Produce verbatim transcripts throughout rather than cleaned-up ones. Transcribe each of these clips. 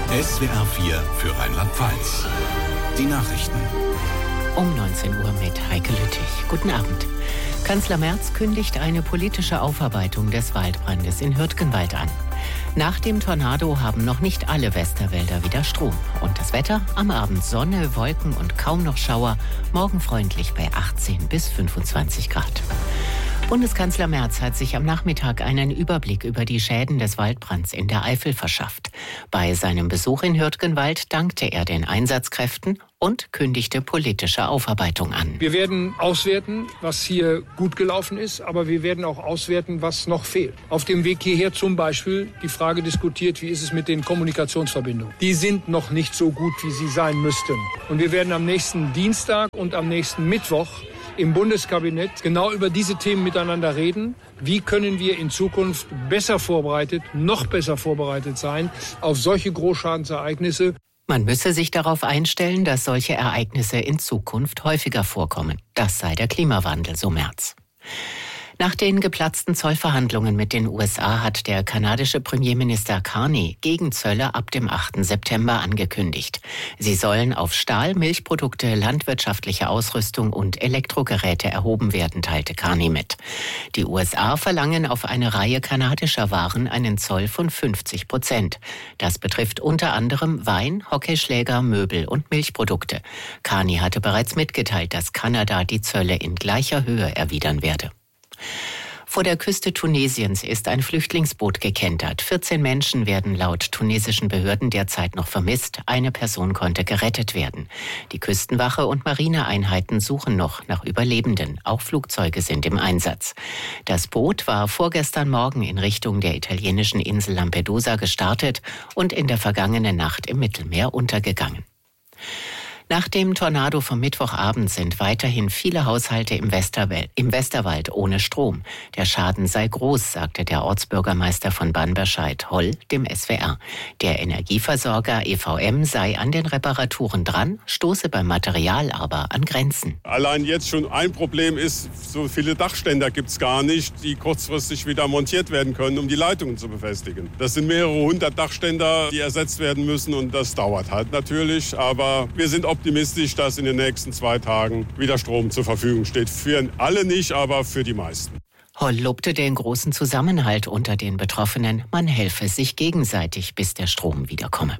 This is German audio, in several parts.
S W R vier für Rheinland-Pfalz. Die Nachrichten. Um neunzehn Uhr mit Heike Lüttich. Guten Abend. Kanzler Merz kündigt eine politische Aufarbeitung des Waldbrandes in Hürtgenwald an. Nach dem Tornado haben noch nicht alle Westerwälder wieder Strom. Und das Wetter? Am Abend Sonne, Wolken und kaum noch Schauer. Morgen freundlich bei achtzehn bis fünfundzwanzig Grad. Bundeskanzler Merz hat sich am Nachmittag einen Überblick über die Schäden des Waldbrands in der Eifel verschafft. Bei seinem Besuch in Hürtgenwald dankte er den Einsatzkräften und kündigte politische Aufarbeitung an. Wir werden auswerten, was hier gut gelaufen ist, aber wir werden auch auswerten, was noch fehlt. Auf dem Weg hierher zum Beispiel die Frage diskutiert, wie ist es mit den Kommunikationsverbindungen? Die sind noch nicht so gut, wie sie sein müssten. Und wir werden am nächsten Dienstag und am nächsten Mittwoch im Bundeskabinett genau über diese Themen miteinander reden. Wie können wir in Zukunft besser vorbereitet, noch besser vorbereitet sein auf solche Großschadensereignisse? Man müsse sich darauf einstellen, dass solche Ereignisse in Zukunft häufiger vorkommen. Das sei der Klimawandel, so Merz. Nach den geplatzten Zollverhandlungen mit den U S A hat der kanadische Premierminister Carney Gegenzölle ab dem achten September angekündigt. Sie sollen auf Stahl, Milchprodukte, landwirtschaftliche Ausrüstung und Elektrogeräte erhoben werden, teilte Carney mit. Die U S A verlangen auf eine Reihe kanadischer Waren einen Zoll von fünfzig Prozent. Das betrifft unter anderem Wein, Hockeyschläger, Möbel und Milchprodukte. Carney hatte bereits mitgeteilt, dass Kanada die Zölle in gleicher Höhe erwidern werde. Vor der Küste Tunesiens ist ein Flüchtlingsboot gekentert. vierzehn Menschen werden laut tunesischen Behörden derzeit noch vermisst. Eine Person konnte gerettet werden. Die Küstenwache und Marineeinheiten suchen noch nach Überlebenden. Auch Flugzeuge sind im Einsatz. Das Boot war vorgestern Morgen in Richtung der italienischen Insel Lampedusa gestartet und in der vergangenen Nacht im Mittelmeer untergegangen. Nach dem Tornado vom Mittwochabend sind weiterhin viele Haushalte im Westerwald, im Westerwald ohne Strom. Der Schaden sei groß, sagte der Ortsbürgermeister von Banberscheid, dem S W R. Der Energieversorger E V M sei an den Reparaturen dran, stoße beim Material aber an Grenzen. Allein jetzt schon ein Problem ist, so viele Dachständer gibt es gar nicht, die kurzfristig wieder montiert werden können, um die Leitungen zu befestigen. Das sind mehrere hundert Dachständer, die ersetzt werden müssen und das dauert halt natürlich, aber wir sind optimistisch. optimistisch, dass in den nächsten zwei Tagen wieder Strom zur Verfügung steht. Für alle nicht, aber für die meisten. Holl lobte den großen Zusammenhalt unter den Betroffenen. Man helfe sich gegenseitig, bis der Strom wiederkomme.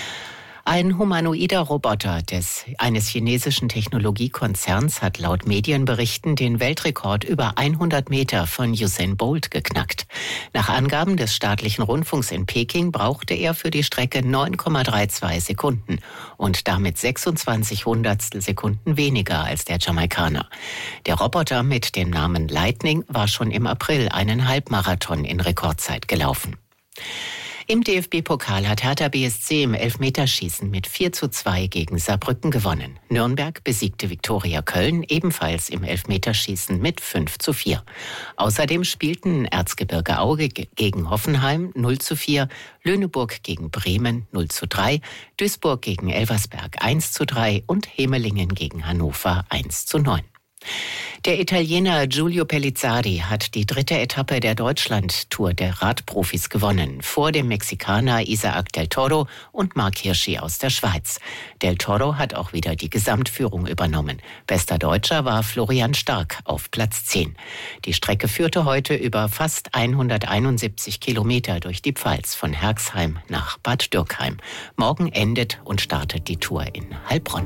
Ein humanoider Roboter des, eines chinesischen Technologiekonzerns hat laut Medienberichten den Weltrekord über hundert Meter von Usain Bolt geknackt. Nach Angaben des staatlichen Rundfunks in Peking brauchte er für die Strecke neun Komma zweiunddreißig Sekunden und damit sechsundzwanzig Hundertstel Sekunden weniger als der Jamaikaner. Der Roboter mit dem Namen Lightning war schon im April einen Halbmarathon in Rekordzeit gelaufen. Im D F B-Pokal hat Hertha B S C im Elfmeterschießen mit vier zu zwei gegen Saarbrücken gewonnen. Nürnberg besiegte Viktoria Köln ebenfalls im Elfmeterschießen mit fünf zu vier. Außerdem spielten Erzgebirge Aue gegen Hoffenheim null zu vier, Lüneburg gegen Bremen null zu drei, Duisburg gegen Elversberg eins zu drei und Hemelingen gegen Hannover eins zu neun. Der Italiener Giulio Pellizzari hat die dritte Etappe der Deutschland-Tour der Radprofis gewonnen, vor dem Mexikaner Isaac del Toro und Marc Hirschi aus der Schweiz. Del Toro hat auch wieder die Gesamtführung übernommen. Bester Deutscher war Florian Stark auf Platz zehn. Die Strecke führte heute über fast hunderteinundsiebzig Kilometer durch die Pfalz von Herxheim nach Bad Dürkheim. Morgen endet und startet die Tour in Heilbronn.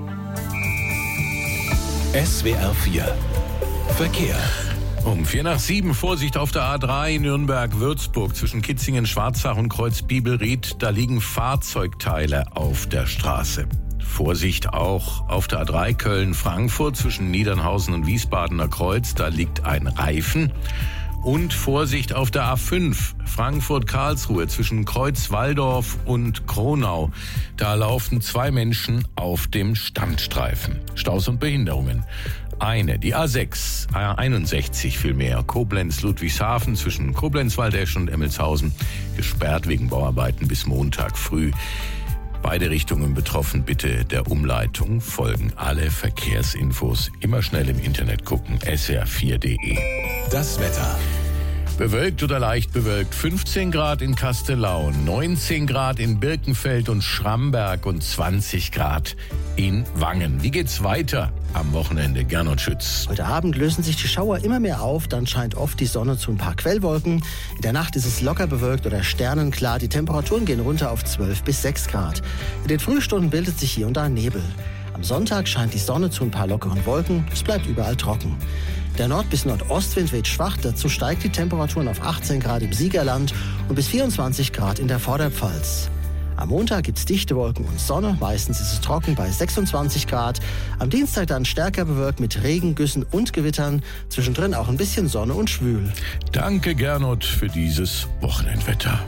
S W R vier Verkehr. Um vier nach sieben, Vorsicht auf der A drei Nürnberg-Würzburg zwischen Kitzingen, Schwarzach und Kreuz-Bibelried. Da liegen Fahrzeugteile auf der Straße. Vorsicht auch auf der A drei Köln-Frankfurt zwischen Niedernhausen und Wiesbadener Kreuz. Da liegt ein Reifen. Und Vorsicht auf der A fünf Frankfurt-Karlsruhe zwischen Kreuz-Walldorf und Kronau. Da laufen zwei Menschen auf dem Standstreifen. Staus und Behinderungen. Eine, die A sechs, A einundsechzig vielmehr, Koblenz-Ludwigshafen zwischen Koblenz-Waldesch und Emmelshausen, gesperrt wegen Bauarbeiten bis Montag früh. Beide Richtungen betroffen, bitte der Umleitung folgen. Alle Verkehrsinfos immer schnell im Internet gucken, S W R vier punkt de. Das Wetter. Bewölkt oder leicht bewölkt, fünfzehn Grad in Kastellaun, neunzehn Grad in Birkenfeld und Schramberg und zwanzig Grad in Wangen. Wie geht's weiter am Wochenende? Gernot Schütz. Heute Abend lösen sich die Schauer immer mehr auf, dann scheint oft die Sonne zu ein paar Quellwolken. In der Nacht ist es locker bewölkt oder sternenklar. Die Temperaturen gehen runter auf zwölf bis sechs Grad. In den Frühstunden bildet sich hier und da Nebel. Am Sonntag scheint die Sonne zu ein paar lockeren Wolken. Es bleibt überall trocken. Der Nord- bis Nordostwind weht schwach. Dazu steigt die Temperaturen auf achtzehn Grad im Siegerland und bis vierundzwanzig Grad in der Vorderpfalz. Am Montag gibt es dichte Wolken und Sonne. Meistens ist es trocken bei sechsundzwanzig Grad. Am Dienstag dann stärker bewölkt mit Regengüssen und Gewittern. Zwischendrin auch ein bisschen Sonne und schwül. Danke, Gernot, für dieses Wochenendwetter.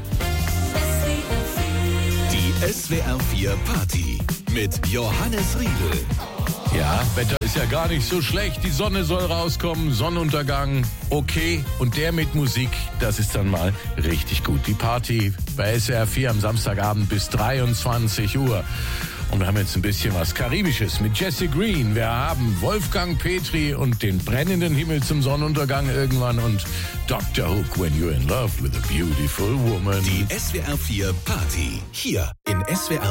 Die S W R vier Party mit Johannes Riedel. Ja, Wetter ist ja gar nicht so schlecht. Die Sonne soll rauskommen, Sonnenuntergang, okay. Und der mit Musik, das ist dann mal richtig gut. Die Party bei S W R vier am Samstagabend bis dreiundzwanzig Uhr. Und wir haben jetzt ein bisschen was Karibisches mit Jesse Green. Wir haben Wolfgang Petri und den brennenden Himmel zum Sonnenuntergang irgendwann und Doktor Hook, When You're in Love with a Beautiful Woman. Die S W R vier Party hier in S W R